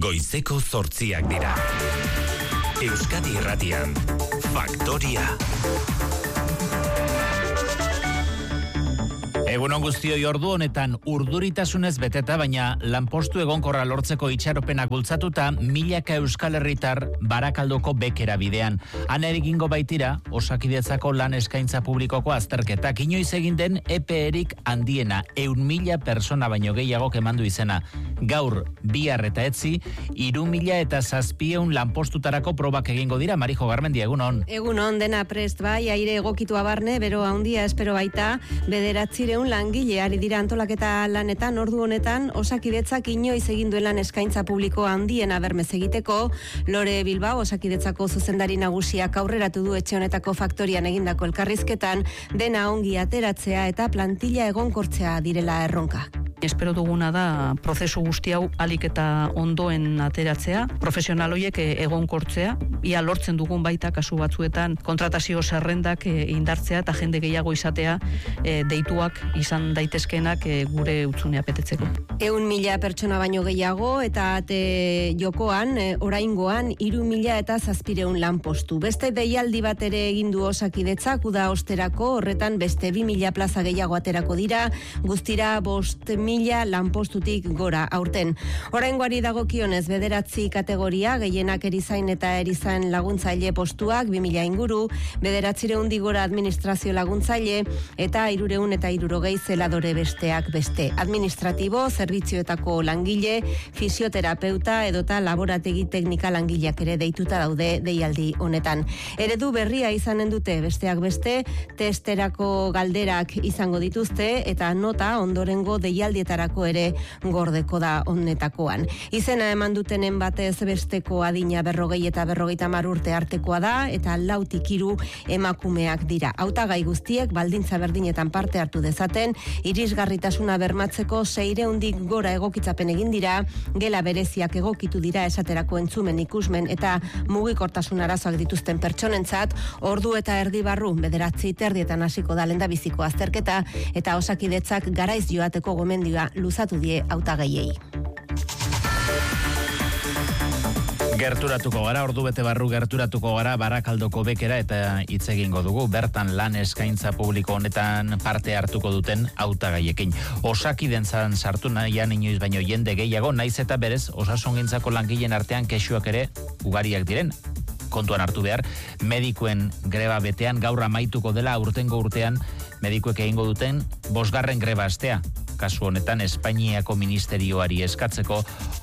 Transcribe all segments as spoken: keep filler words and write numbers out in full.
Goizeko zortziak dira. Euskadi Irratian, Faktoria. Egunon guztioi, ordu honetan urduritasunez beteta, baina lanpostu egonkorra lortzeko itxaropenak bultzatuta milaka Euskal Herritar Barakaldoko bekera bidean. Han egingo baitira Osakidetzako lan eskaintza publikoko azterketak. Inoiz egin den E P erik handiena, ehun mila persona baino gehiago kemandu izena. Gaur bihar eta etzi hiru mila eta zazpieun lanpostutarako probak egingo dira. Marijo Garmendia, egunon. Egunon, dena prest bai, aire egokitua barne, bero handia espero baita, bederatzireun langile ari dira antolaketa lanetan. Ordu honetan Osakidetzak inoiz egin duen lan eskaintza publiko handiena bermez egiteko. Lore Bilbao, Osakidetzako zuzendari nagusiak aurreratu du etxe honetako faktorian egindako elkarrizketan dena ongi ateratzea eta plantilla egonkortzea direla erronka. Espero duguna da prozesu guzti hau alik eta ondoen ateratzea, profesional horiek egonkortzea, ia lortzen dugun baita kasu batzuetan kontratazio zerrendak indartzea eta jende gehiago izatea e, deituak izan daitezkenak e, gure utzunea betetzeko. Ehun mila pertsona baino gehiago eta ate jokoan, e, oraingoan hiru mila eta zazpireun lanpostu. Beste deialdi bat ere egin du Osakidetzak uda osterako, horretan beste bi mila plaza gehiago aterako dira, guztira bost mila lanpostutik gora aurten. Oraingoari dagokionez bederatzi kategoria, gehienak erizain eta erizain laguntzaile postuak, bi mila inguru, bederatzireun digora administrazio laguntzaile eta hirureun eta hirurogei zeladore besteak beste. Administratibo, zerbitzioetako langile, fisioterapeuta edota laborategi teknika langileak ere deituta daude deialdi honetan. Eredu berria izanen dute besteak beste, testerako galderak izango dituzte eta nota ondorengo deialdietarako ere gordeko da honetakoan. Izena eman dutenen batez besteko adina berrogei eta berrogeita hamar urte artekoa da eta lautik hiru emakumeak dira. Hautagai guztiek baldintza berdinetan parte hartu dezaten, irisgarritasuna bermatzeko seireundik gora egokitzapen egin dira, gela bereziak egokitu dira esaterako entzumen ikusmen eta mugikortasun arazoak dituzten pertsonentzat, ordu eta erdi barru bederatzi terdietan hasiko da lehendabiziko azterketa eta Osakidetzak garaiz joateko gomendioa luzatu die hautagaiei. Gerturatuko gara, ordu bete barru gerturatuko gara Barakaldoko bekera eta hitz egingo dugu bertan lan eskaintza publiko honetan parte hartuko duten hautagaiekin. Osakidetzan sartu nahian inoiz baino jende gehiago, naiz eta berez osasungintzako langileen artean kexuak ere ugariak diren. Kontuan hartu behar, medikuen greba betean gaur amaituko dela aurtengo urtean medikuek egingo duten bosgarren greba astea. Kasu honetan Espainiako ministerioari eskatzeko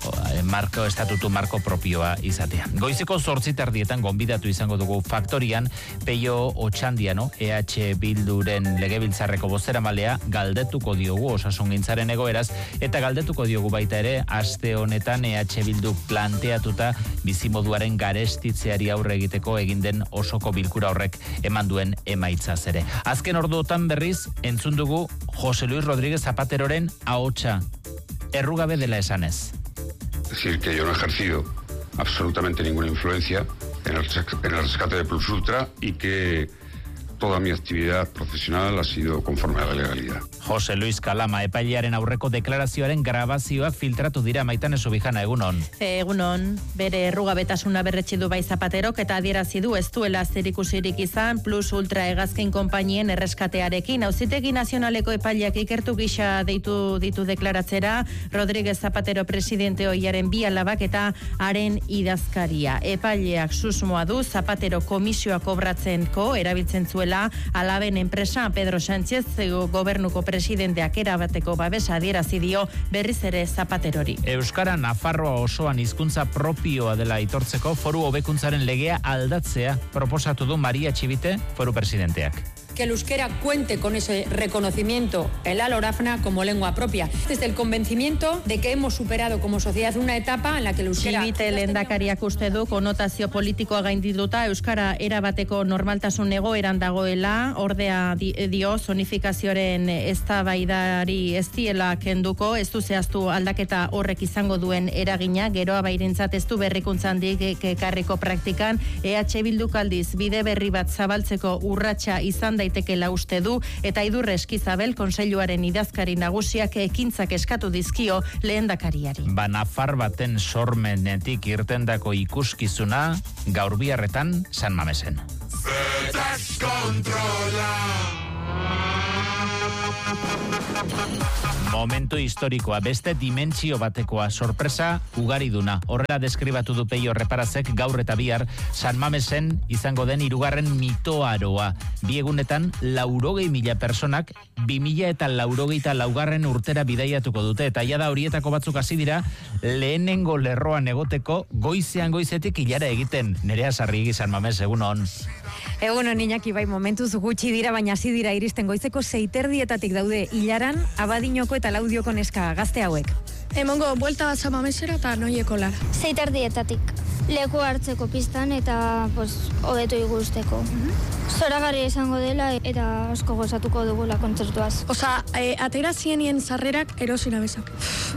marko estatutu marko propioa izatea. Goizeko zortzi tardietan gonbidatu izango dugu faktorian Peio Otxandiano, E H Bilduren legebiltzarreko bozeramalea, galdetuko diogu osasungintzaren egoeraz eta galdetuko diogu baita ere aste honetan E H Bildu planteatuta bizimoduaren garestitzeari aurre egiteko egin den osoko bilkura horrek eman duen emaitzaz ere. Azken orduotan berriz entzun dugu Jose Luis Rodríguez Zapateroren ahotsa, errugabe dela esanez. Es decir, que yo no he ejercido absolutamente ninguna influencia en el, en el rescate de Plus Ultra y que toda mi actividad profesional ha sido conforme a la legalidad. Jose Luis Kalama, epailearen aurreko deklarazioaren grabazioak filtratu dira. Maitane Subijana, egunon. Egunon, bere errugabetasuna berretsi du bai Zapaterok eta adierazi du ez duela zerikusirik izan Plus Ultra hegazkin konpainien erreskatearekin. Auzitegi Nazionaleko epaileak ikertu gisa deitu ditu deklaratzera Rodríguez Zapatero presidente ohiaren bi alabak eta haren idazkaria. Epaileak susmoa du Zapatero komisioa kobratzenko erabiltzen zuela alaben enpresa. Pedro Sánchez gobernuko presidenteak erabateko babesa adierazi dio berriz ere Zapaterori. Euskara Nafarroa osoan hizkuntza propioa dela aitortzeko foru hobekuntzaren legea aldatzea proposatu du Maria Txibite foru presidenteak. Que el euskera cuente con ese reconocimiento en la LORAFNA como lengua propia, desde el convencimiento de que hemos superado como sociedad una etapa en la que el euskera... Txibite lehendakariak uste du konotazio politikoa gaindituta euskara erabateko normaltasun egoeran dagoela, ordea dio zonifikazioaren eztabaidari ez diela kenduko, ez du zehaztu aldaketa horrek izango duen eragina, geroa bairentzat ez du berrikuntzandik ekarriko praktikan, E H Bilduk aldiz bide berri bat zabaltzeko urratsa izan da daitekeela uste du, eta Idurre Eskizabel Kontseiluaren idazkari nagusiak ekintzak eskatu dizkio lehendakariari. Ba, nafar baten sormenetik irtendako ikuskizuna gaur biharretan San Mamesen. Zetak kontrola. Momentu historikoa, beste dimentsio batekoa, sorpresa ugariduna. Horrela deskribatu du Peio Reparazek gaur eta bihar San Mamesen izango den hirugarren mitoaroa. Bi egunetan laurogei mila personak bi mila eta laurogeita laugarren urtera bidaiatuko dute, eta jada horietako batzuk hasi dira lehenengo lerroan egoteko goizean goizetik ilara egiten. Nerea Sarrigi, San Mames, egun on. Egun on, Iñaki, bai, momentuz gutxi dira, baina hasi dira iristen goizeko seiterdietatik daude ilaran Abadinoko eta Laudioko neska gazte hauek. Emongo buelta bat San Mamesera eta noieko lara. Seiterdietatik. Leku hartzeko pistan eta pues, hobeto ikusteko. Mm-hmm. Zoragarria izango dela eta asko gozatuko dugula kontzertuaz. Osa, e, atera zienien sarrerak erosira bezak.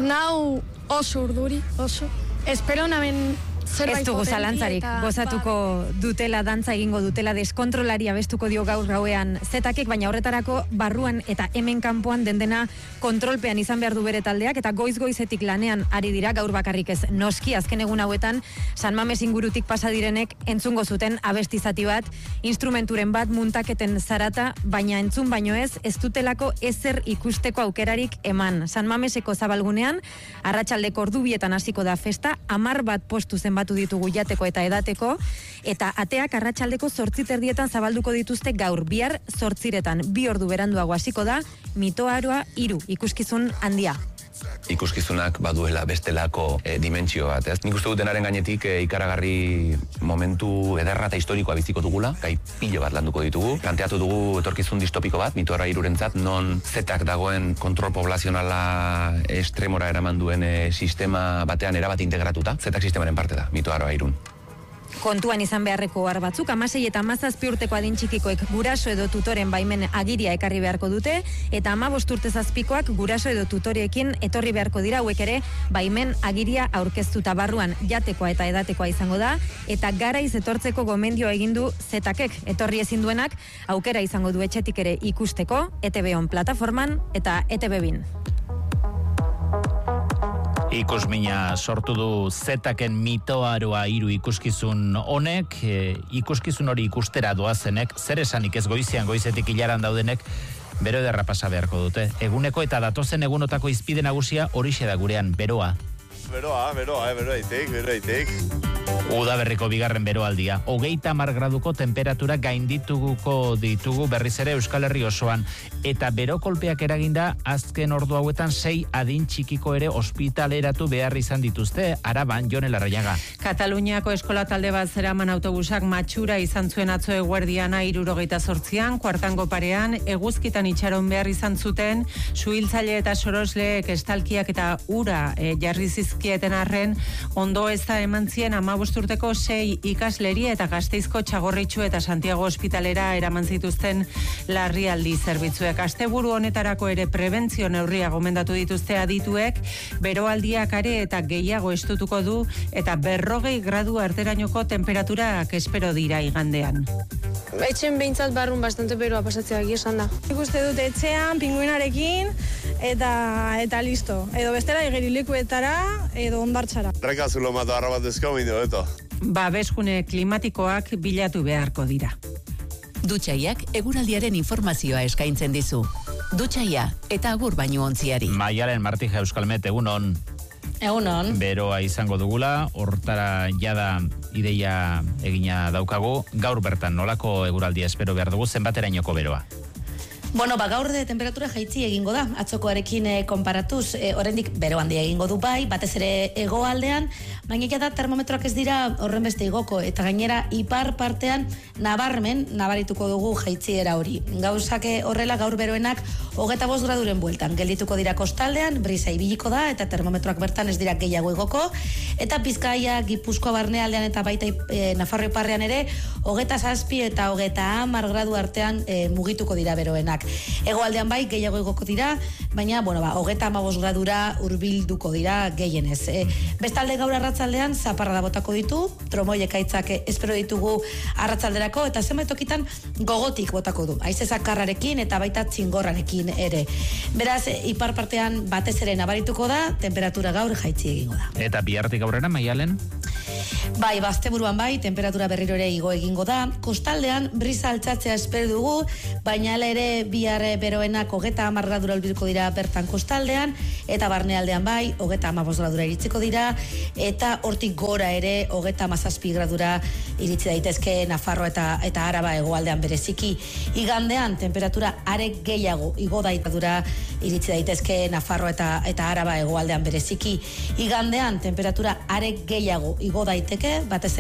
Nau oso urduri, oso. Espero naben... Ez dugu zalantzarik, gozatuko dutela, dantza egingo dutela, deskontrolari abestuko dio gaur gauean zetakek, baina horretarako barruan eta hemen kanpoan dendena kontrolpean izan behar du bere taldeak, eta goiz-goizetik lanean ari dira, gaur bakarrik ez noski, azken egun hauetan, San Mames ingurutik pasa direnek entzungo zuten abestizati bat, instrumenturen bat, muntaketen zarata, baina entzun baino ez, ez dutelako ezer ikusteko aukerarik eman. San Mameseko zabalgunean, arratsaldeko ordubietan hasiko da festa, hamar bat postu zen batu ditugu jateko eta edateko, eta ateak arratsaldeko zortzi terdietan zabalduko dituzte gaur, bihar zortziretan, bi ordu beranduago hasiko da, mitoaroa hiru ikuskizun handia. Ikuskizunak baduela bestelako e, dimentsio bat, ez? Nik uste dutenaren gainetik e, ikaragarri momentu ederra eta historikoa biziko dugula, gai pilo bat landuko ditugu. Planteatu dugu etorkizun distopiko bat, mitoara hirurentzat, non zetak dagoen kontrol poblazionala estremora eraman duen e, sistema batean erabat integratuta. Zetak sistemaren parte da, mitoaroa hirun. Kontuan izan beharreko har batzuk, hamasei eta hamazazpi urteko adin txikikoek guraso edo tutoren baimen agiria ekarri beharko dute, eta hamabost urte zazpikoak guraso edo tutoreekin etorri beharko dira, hauek ere baimen agiria aurkeztuta, barruan jatekoa eta edatekoa izango da, eta garaiz etortzeko gomendioa egindu zetakek, etorri ezin duenak aukera izango du etxetik ere ikusteko, E T B on plataforman eta E T B bin. Ikusmina sortu du zetaken mitoaroa hiru ikuskizun honek, e, ikuskizun hori ikustera doazenek, zer esanik ez goizean goizetik ilaran daudenek, bero ederra pasa beharko dute. Eguneko eta datozen egunotako izpide nagusia horixe da gurean, beroa. Beroa, beroa, eh, beroa itek, beroa itek. Udaberriko bigarren beroaldia. Hogeita hamar graduko temperatura gaindituko ditugu berriz ere Euskal Herri osoan. Eta bero kolpeak eraginda azken ordu hauetan sei adin txikiko ere ospitaleratu behar izan dituzte. Araban, Jon Larrañaga. Kataluniako eskola talde bat zeraman autobusak matxura izan zuen atzo eguerdiana hirurogeita zortzian, kuartango parean, eguzkitan itxaron behar izan zuten, suhiltzaile eta sorosleek estalkiak eta ura e, jarri zizkieten arren, ondo ez da eman zien hamabost urteko sei ikasleri eta Gasteizko Txagorritxu eta Santiago ospitalera eraman zituzten larrialdi zerbitzuek. Asteburu honetarako ere prebentzio neurria gomendatu dituzte adituek, beroaldiak are eta gehiago estutuko du eta berrogei gradu arterainoko temperaturak espero dira igandean. Etxen behintzat barrun bastante beroa pasatzea esan da. Ikuste dute etxean, pinguinarekin, eta eta listo. Edo bestela igerilekuetara, edo ondartxara. Rekazulo mato arra bat ezko, mindu, eto. Babesgune klimatikoak bilatu beharko dira. Dutxaiak eguraldiaren informazioa eskaintzen dizu. Dutxaia eta agur baino ontziari. Maialen Martija Euskalmet, egunon. Egunon. Beroa izango dugula, hortara jada ideia egina daukagu. Gaur bertan nolako eguraldia espero behar dugu, zenbaterainoko beroa? Bueno, ba, gaur de temperatura jaitzi egingo da, atzokoarekin e, konparatuz, e, oraindik bero handia egingo du bai, batez ere hegoaldean, baina da termometroak ez dira horren beste igoko, eta gainera ipar partean nabarmen, nabarituko dugu jaitziera hori. Gauzak horrela gaur beroenak hogeta bost graduren bueltan, geldituko dira kostaldean, brisa ibiliko da, eta termometroak bertan ez dira gehiago igoko, eta Bizkaia, Gipuzkoa barnealdean eta baita e, Nafarro iparrean ere, hogeta zazpi eta hogeta hamar gradu artean e, mugituko dira beroenak. temperaturak. Hegoaldean bai gehiago igoko dira, baina bueno, ba, hogeita hamabost gradura hurbilduko dira gehienez. E, bestalde gaur arratzaldean zaparrada botako ditu, tromoi ekaitzak espero ditugu arratzalderako, eta zenbait tokitan gogotik botako du. Haize zakarrarekin eta baita txingorrarekin ere. Beraz, ipar partean batez ere nabarituko da, temperatura gaur jaitsi egingo da. Eta bihartik aurrera, Maialen? Bai, basteburuan bai, temperatura berriro ere igo egingo da. Kostaldean brisa altxatzea espero dugu, baina hala ere bihar beroenak hogeita hamar gradura hurbilduko dira bertan kostaldean, eta barnealdean bai, hogeita hamabost gradura iritsiko dira, eta hortik gora ere hogeita hamazazpi gradura iritsi daitezke Nafarroa eta eta Araba hegoaldean bereziki. Igandean temperatura are gehiago igo daitadura iritsi daitezke Nafarroa eta eta Araba hegoaldean bereziki. Igandean temperatura are gehiago igo daiteke, batez